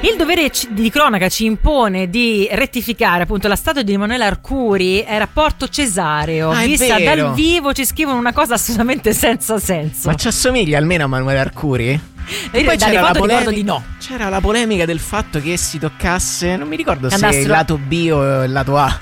Il dovere di cronaca ci impone di rettificare appunto la statua di Emanuele Arcuri era porto cesareo, vista dal vivo ci scrivono una cosa assolutamente senza senso. Ma ci assomiglia almeno a Emanuele Arcuri? E poi c'era la polemica, di no. C'era la polemica del fatto che si toccasse, non mi ricordo se il lato B o il lato A.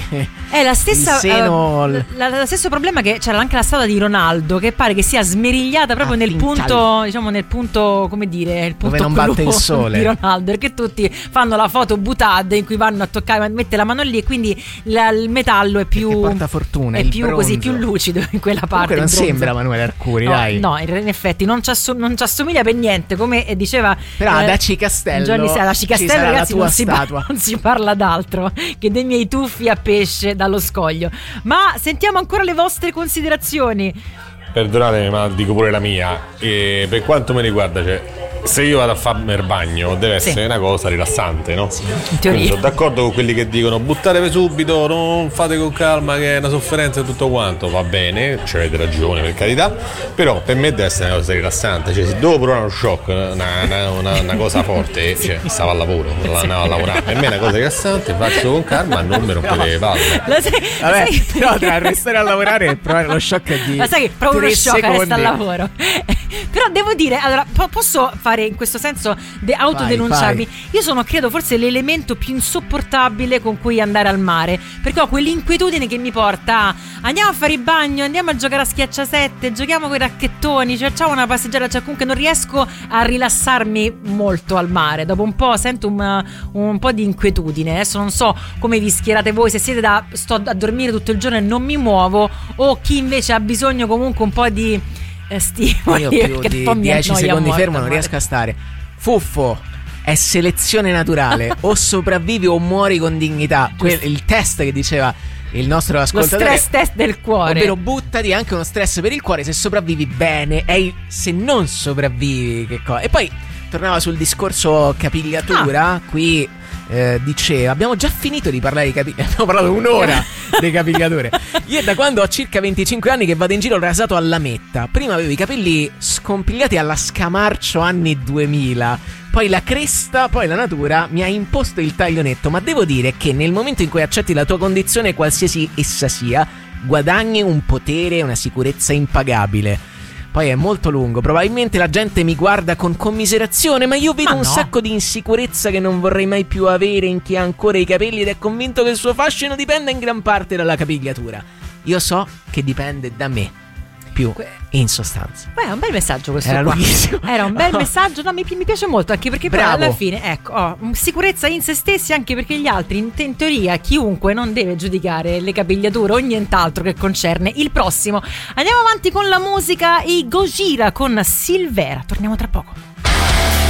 È la stessa, il seno, lo stesso problema che c'era anche la statua di Ronaldo, che pare che sia smerigliata proprio nel punto, diciamo nel punto, come dire, il punto dove non batte il sole di Ronaldo, perché tutti fanno la foto butade in cui vanno a toccare, mette la mano lì e quindi il metallo è più, porta fortuna, è più così, più lucido in quella parte. Comunque non sembra Emanuele Arcuri, dai. No, in effetti non ci assomiglia per niente, come diceva però Daci Castello, Daci Castello, ragazzi, non si parla d'altro che dei miei tuffi a pesce dallo scoglio. Ma sentiamo ancora le vostre considerazioni. Perdonatemi, ma dico pure la mia. E per quanto mi riguarda, se io vado a farmi il bagno deve essere una cosa rilassante, no? Sì, in teoria. Quindi sono d'accordo con quelli che dicono buttatevi subito, non fate con calma che è una sofferenza e tutto quanto. Va bene, ci avete ragione, per carità, però per me deve essere una cosa rilassante. Se devo provare uno shock, una cosa forte, stavo al lavoro, andavo a lavorare. Per me è una cosa rilassante, faccio con calma, non mi rompete le palle. Vabbè, però tra restare a lavorare e provare lo shock è di ma sai che provo uno shock a restare al lavoro. Però devo dire, allora, posso fare in questo senso autodenunciarmi. Vai. Io sono, credo, forse l'elemento più insopportabile con cui andare al mare, perché ho quell'inquietudine che mi porta andiamo a fare il bagno, andiamo a giocare a schiacciasette, giochiamo con i racchettoni, facciamo una passeggiata, comunque non riesco a rilassarmi molto al mare. Dopo un po' sento un po' di inquietudine. Adesso non so come vi schierate voi, se siete sto a dormire tutto il giorno e non mi muovo, o chi invece ha bisogno comunque un po' di stimoli. Io più di 10 secondi fermo non riesco a stare. Fuffo, è selezione naturale. O sopravvivi o muori con dignità. Il test che diceva il nostro ascoltatore, lo stress test del cuore, ovvero buttati, anche uno stress per il cuore. Se sopravvivi bene, se non sopravvivi che cosa. E poi tornava sul discorso capigliatura. Qui diceva, abbiamo già finito di parlare di capigliature, abbiamo parlato un'ora di capigliature. Io da quando ho circa 25 anni che vado in giro rasato alla lametta. Prima avevo i capelli scompigliati alla Scamarcio anni 2000, poi la cresta, poi la natura mi ha imposto il taglio netto. Ma devo dire che nel momento in cui accetti la tua condizione, qualsiasi essa sia, guadagni un potere e una sicurezza impagabile. Poi è molto lungo, probabilmente la gente mi guarda con commiserazione, ma io vedo un sacco di insicurezza che non vorrei mai più avere in chi ha ancora i capelli ed è convinto che il suo fascino dipenda in gran parte dalla capigliatura. Io so che dipende da me, più in sostanza. Beh, è un bel messaggio questo. Era qua. lunghissimo. Era un bel messaggio, no, mi piace molto, anche perché poi alla fine, ecco, sicurezza in se stessi, anche perché gli altri, in teoria, chiunque non deve giudicare le capigliature o nient'altro che concerne il prossimo. Andiamo avanti con la musica, i Gojira con Silvera. Torniamo tra poco.